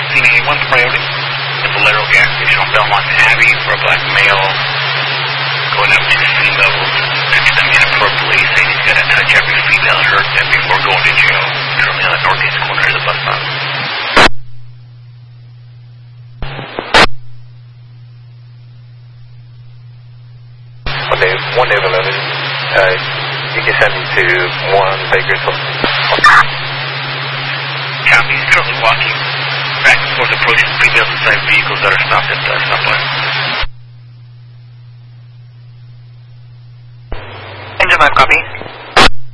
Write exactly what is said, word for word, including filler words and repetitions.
Scene eighty-one, priority. The Valero gas station on Belmont Abbey for a black male going up to sea level, touching them inappropriately, saying he's got to touch every female and hurt them before going to jail. Currently on the northeast corner of the bus stop. One day, one day of eleven, uh, you can send me to one Bakersfield. Copy. He's currently walking back and forth, approaching females inside vehicles that are stopped at the stoplight.